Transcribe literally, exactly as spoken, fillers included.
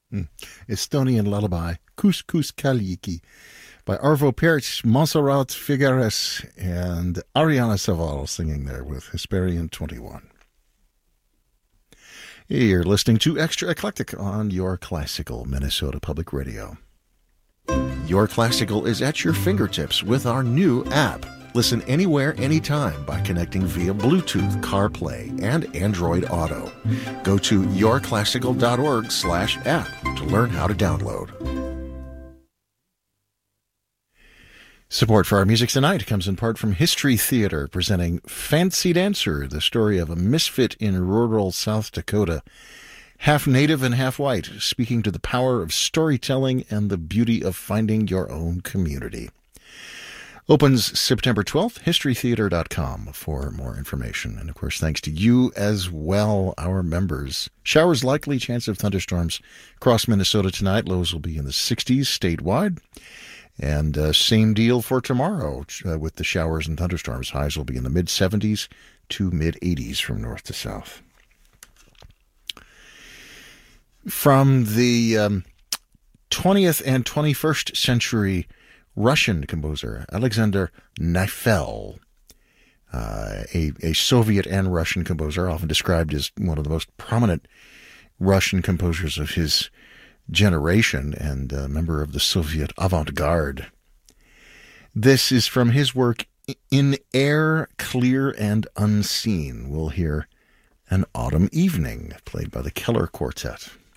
Mm. Estonian lullaby, Kus Kus Kaljiki, by Arvo Pärt, Montserrat Figueres, and Ariana Saval singing there with Hesperian twenty-one. You're listening to Extra Eclectic on Your Classical Minnesota Public Radio. Your Classical is at your fingertips with our new app. Listen anywhere, anytime by connecting via Bluetooth, CarPlay, and Android Auto. Go to yourclassical.org slash app to learn how to download. Support for our music tonight comes in part from History Theater, presenting Fancy Dancer, the story of a misfit in rural South Dakota, half native and half white, speaking to the power of storytelling and the beauty of finding your own community. Opens September twelfth, history theater dot com for more information. And, of course, thanks to you as well, our members. Showers likely, chance of thunderstorms across Minnesota tonight. Lows will be in the sixties statewide. And uh, same deal for tomorrow uh, with the showers and thunderstorms. Highs will be in the mid-seventies to mid-eighties from north to south. From the um, twentieth and twenty-first century Russian composer Alexander Neifel, uh, a, a Soviet and Russian composer, often described as one of the most prominent Russian composers of his generation and a member of the Soviet avant-garde. This is from his work, In Air Clear and Unseen. We'll hear An Autumn Evening, played by the Keller Quartet.